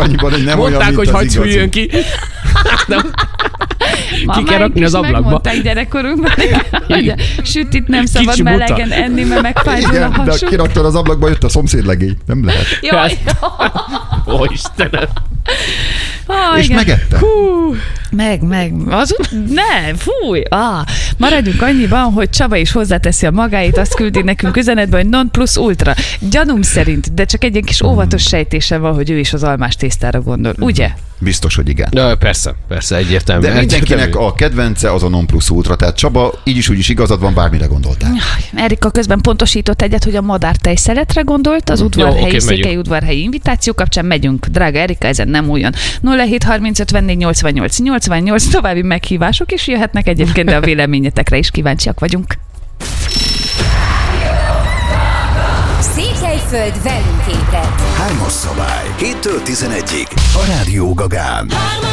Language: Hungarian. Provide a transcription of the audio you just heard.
annyiban, hogy nem Mondták, olyan, hogy mint az hagyj igazi. hűljön ki. Ki kell Mamáink rakni is az ablakba. megmondták gyerekkorunkban, hogy a sütit nem szabad Kicsi buta. melegen enni, mert megfájdul a Igen, de hasuk. kiraktad az ablakba, jött a szomszédlegény. Nem lehet. Jaj, Ó, Istenem. És igen. megette. Hú, meg. Ne, fúj. Maradjunk annyiban, hogy Csaba is hozzáteszi a magáit, azt küldi nekünk üzenetben, hogy non plus ultra. Gyanúm szerint, de csak egy ilyen kis óvatos sejtése van, hogy ő is az almás tésztára gondol. Ugye? Biztos, hogy igen. Na, persze, egyértelmű. De mindenkinek a kedvence az a non plus ultra, tehát Csaba, így is úgy is igazad van, bármire gondoltál. Erika közben pontosított egyet, hogy a madártej szeletre gondolt, az udvarhelyi, székely udvarhelyi invitáció kapcsán megyünk. Drága Erika, ezen nem újon. 0730 további meghívások is jöhetnek egyébként, de a véleményetekre is kíváncsiak vagyunk. Székelyföld velünk ébred. 3-as szabály. 7-től 11-ig. A Rádió Gagán.